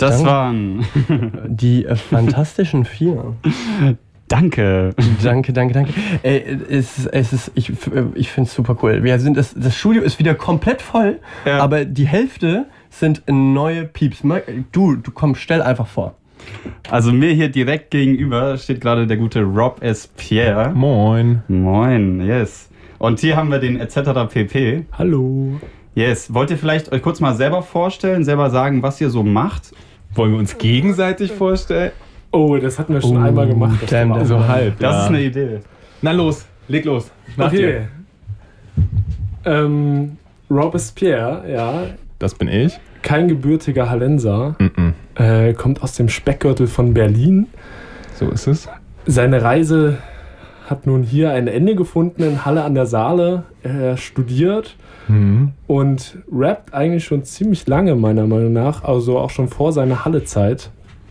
Das waren die Fantastischen Vier. Danke. Danke. Ich finde es super cool. Das Studio ist wieder komplett voll, aber die Hälfte sind neue Pieps. Du komm, stell einfach vor. Also mir hier direkt gegenüber steht gerade der gute Rob S. Pierre. Moin. Moin, yes. Und hier haben wir den etc. pp. Hallo. Yes. Wollt ihr vielleicht euch kurz mal selber vorstellen, selber sagen, was ihr so macht? Wollen wir uns gegenseitig vorstellen? Oh, das hatten wir schon einmal gemacht. Das so halb. Das ist eine Idee. Na los, leg los. Nach dir. Robespierre, ja. Das bin ich. Kein gebürtiger Hallenser. Kommt aus dem Speckgürtel von Berlin. So ist es. Seine Reise hat nun hier ein Ende gefunden in Halle an der Saale. Er studiert und rappt eigentlich schon ziemlich lange, meiner Meinung nach. Also auch schon vor seiner Halle-Zeit.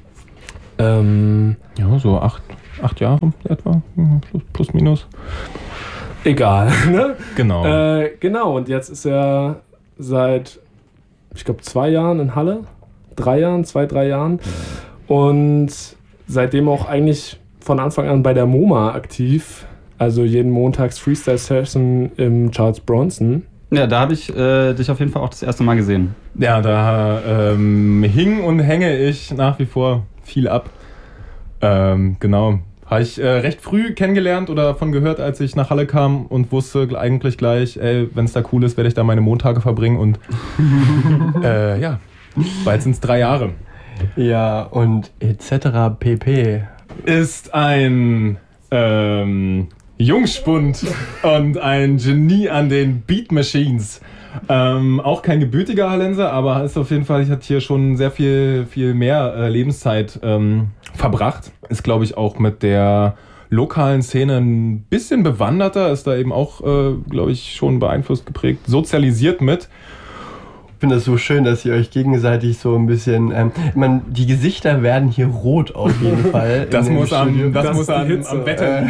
Ja, so 8 Jahre etwa. Plus minus. Egal, ne? Genau. Genau, und jetzt ist er seit, ich glaube, 2 Jahren in Halle. 3 Jahren. Und seitdem auch eigentlich von Anfang an bei der MoMA aktiv. Also jeden Montags Freestyle-Session im Charles Bronson. Ja, da habe ich dich auf jeden Fall auch das erste Mal gesehen. Ja, da hing und hänge ich nach wie vor viel ab. Genau. Habe ich recht früh kennengelernt oder davon gehört, als ich nach Halle kam und wusste eigentlich gleich, wenn es da cool ist, werde ich da meine Montage verbringen und ja, bald sind es 3 Jahre. Ja, und etc. pp. Ist ein Jungspund und ein Genie an den Beat Machines. Auch kein gebürtiger Hallenser, aber ist auf jeden Fall, ich hatte hier schon sehr viel mehr Lebenszeit verbracht. Ist, glaube ich, auch mit der lokalen Szene ein bisschen bewanderter, ist da eben auch, glaube ich, schon beeinflusst, geprägt, sozialisiert mit. Ich finde das so schön, dass ihr euch gegenseitig so ein bisschen... die Gesichter werden hier rot auf jeden Fall. Das muss am Wetter.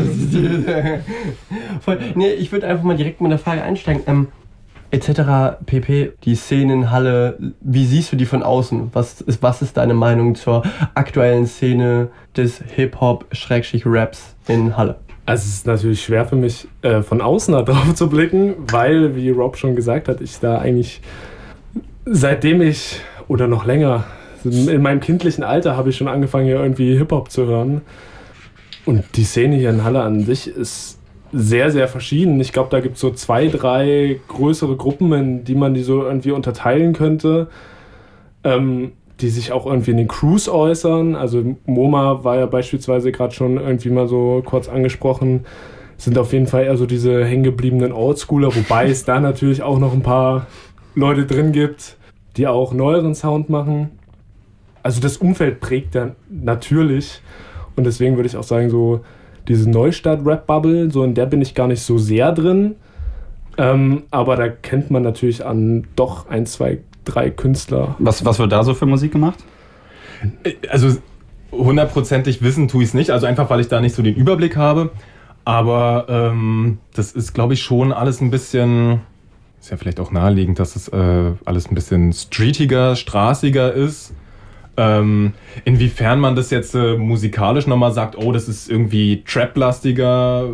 Nee, ich würde einfach mal direkt mit der Frage einsteigen. Etc. pp. Die Szene in Halle, wie siehst du die von außen? Was ist deine Meinung zur aktuellen Szene des Hip-Hop-Raps in Halle? Also es ist natürlich schwer für mich, von außen da drauf zu blicken, weil, wie Rob schon gesagt hat, ich da eigentlich seitdem ich, oder noch länger, in meinem kindlichen Alter habe ich schon angefangen, hier irgendwie Hip-Hop zu hören. Und die Szene hier in Halle an sich ist sehr, sehr verschieden. Ich glaube, da gibt es so 2, 3 größere Gruppen, in die man die so irgendwie unterteilen könnte, die sich auch irgendwie in den Crews äußern. Also MoMA war ja beispielsweise gerade schon irgendwie mal so kurz angesprochen, sind auf jeden Fall eher so diese hängengebliebenen Oldschooler, wobei es da natürlich auch noch ein paar Leute drin gibt, die auch neueren Sound machen. Also das Umfeld prägt dann natürlich und deswegen würde ich auch sagen, so diese Neustadt-Rap-Bubble, so in der bin ich gar nicht so sehr drin, aber da kennt man natürlich an doch 1, 2, 3 Künstler. Was wird da so für Musik gemacht? Also 100%ig wissen tue ich es nicht, also einfach, weil ich da nicht so den Überblick habe, aber das ist, glaube ich, schon alles ein bisschen... Ist ja vielleicht auch naheliegend, dass es alles ein bisschen streetiger, straßiger ist. Inwiefern man das jetzt musikalisch nochmal sagt, oh, das ist irgendwie Trap-lastiger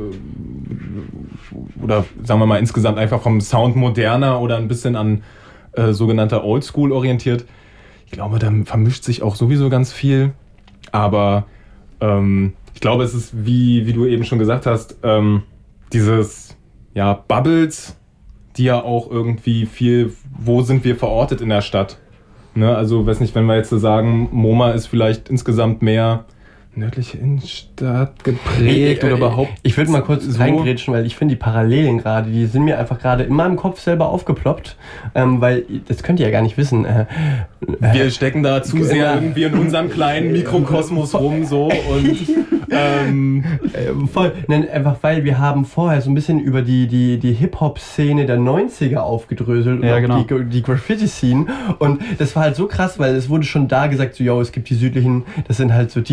oder sagen wir mal insgesamt einfach vom Sound moderner oder ein bisschen an sogenannter Oldschool orientiert. Ich glaube, da vermischt sich auch sowieso ganz viel. Aber ich glaube, es ist, wie du eben schon gesagt hast, dieses Bubbles, die ja auch irgendwie viel, wo sind wir verortet in der Stadt? Ne? Also, weiß nicht, wenn wir jetzt so sagen, MoMA ist vielleicht insgesamt mehr nördliche Innenstadt geprägt oder überhaupt. Ich würde mal kurz reingrätschen, weil ich finde die Parallelen gerade, die sind mir einfach gerade in meinem Kopf selber aufgeploppt, weil das könnt ihr ja gar nicht wissen. Wir stecken da zu sehr irgendwie in unserem kleinen Mikrokosmos rum so und voll, einfach weil wir haben vorher so ein bisschen über die Hip-Hop-Szene der 90er aufgedröselt und genau. die Graffiti-Szene und das war halt so krass, weil es wurde schon da gesagt, so, es gibt die südlichen, das sind halt so die immer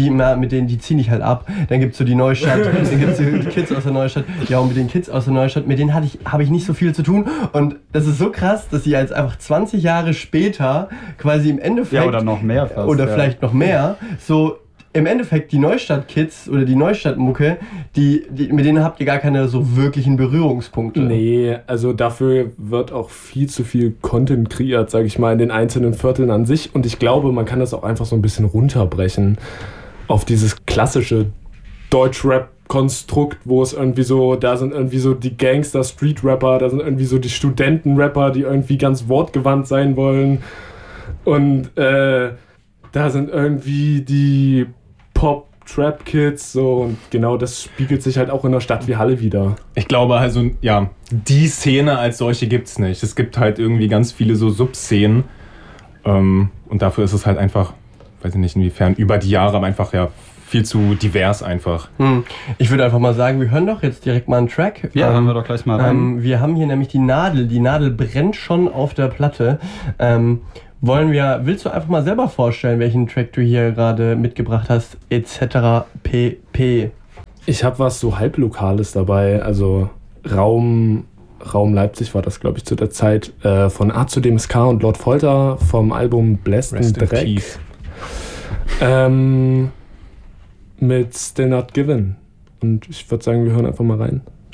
mit denen, die ziehen dich halt ab. Dann gibt's so die Neustadt, dann gibt's die Kids aus der Neustadt. Ja, und mit den Kids aus der Neustadt, mit denen habe ich nicht so viel zu tun. Und das ist so krass, dass sie jetzt einfach 20 Jahre später quasi im Endeffekt... Ja, oder noch mehr fast. Oder vielleicht noch mehr, so... Im Endeffekt die Neustadt-Kids oder die Neustadt-Mucke, mit denen habt ihr gar keine so wirklichen Berührungspunkte. Nee, also dafür wird auch viel zu viel Content kreiert, sag ich mal, in den einzelnen Vierteln an sich. Und ich glaube, man kann das auch einfach so ein bisschen runterbrechen auf dieses klassische Deutschrap-Konstrukt, wo es irgendwie so, da sind irgendwie so die Gangster-Street-Rapper, da sind irgendwie so die Studenten-Rapper, die irgendwie ganz wortgewandt sein wollen. Und da sind irgendwie die Pop-Trap-Kids, so, und genau das spiegelt sich halt auch in einer Stadt wie Halle wieder. Ich glaube also, ja, die Szene als solche gibt's nicht. Es gibt halt irgendwie ganz viele so Subszenen und dafür ist es halt einfach, weiß ich nicht inwiefern, über die Jahre aber einfach ja viel zu divers einfach. Ich würde einfach mal sagen, wir hören doch jetzt direkt mal einen Track. Ja, hören wir doch gleich mal rein. Wir haben hier nämlich die Nadel brennt schon auf der Platte. Willst du einfach mal selber vorstellen, welchen Track du hier gerade mitgebracht hast, etc. pp. Ich habe was so Halblokales dabei, also Raum Leipzig war das, glaube ich, zu der Zeit, von A zu dem SK und Lord Folter vom Album Blessed in Dreck. Mit Still Not Given. Und ich würde sagen, wir hören einfach mal rein.